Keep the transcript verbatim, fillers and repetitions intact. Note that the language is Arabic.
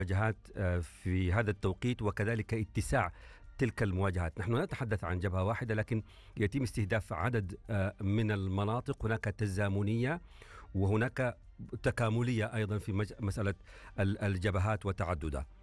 المواجهات في هذا التوقيت وكذلك اتساع تلك المواجهات. نحن لا نتحدث عن جبهة واحدة، لكن يتم استهداف عدد من المناطق. هناك تزامنية وهناك تكاملية أيضا في مسألة الجبهات وتعددها.